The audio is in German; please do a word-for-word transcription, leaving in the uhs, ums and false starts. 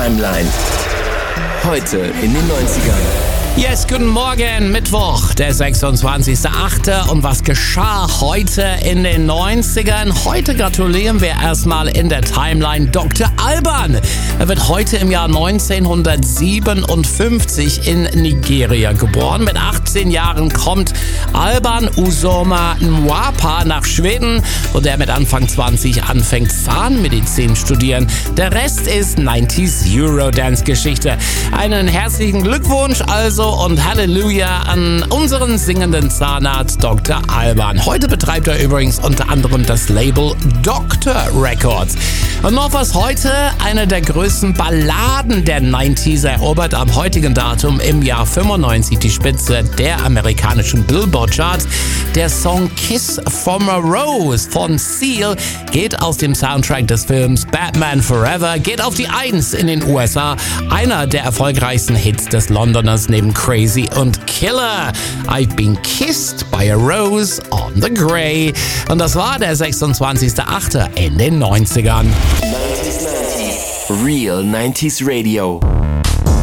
Timeline. Heute in den neunzigern. Yes, guten Morgen, Mittwoch, der sechsundzwanzigster achte Und was geschah heute in den neunzigern? Heute gratulieren wir erstmal in der Timeline Doktor Alban. Er wird heute im Jahr neunzehnhundertsiebenundfünfzig in Nigeria geboren. Mit achtzehn Jahren kommt Alban Uzoma Nwapa nach Schweden, wo der mit Anfang zwanzig anfängt Zahnmedizin studieren. Der Rest ist neunziger Eurodance-Geschichte. Einen herzlichen Glückwunsch also und Halleluja an unseren singenden Zahnarzt Doktor Alban. Heute betreibt er übrigens unter anderem das Label Doctor Records. Und noch was heute, eine der größten Balladen der neunziger erobert am heutigen Datum im Jahr fünfundneunzig die Spitze der amerikanischen Billboard-Charts. Der Song Kiss from a Rose von Seal geht aus dem Soundtrack des Films Batman Forever, geht auf die Eins in den U S A. Einer der erfolgreichsten Hits des Londoners neben Crazy und Killer. I've been kissed by a rose on the grey. Und das war der sechsundzwanzigster achte in den neunzigern. Real neunziger Radio.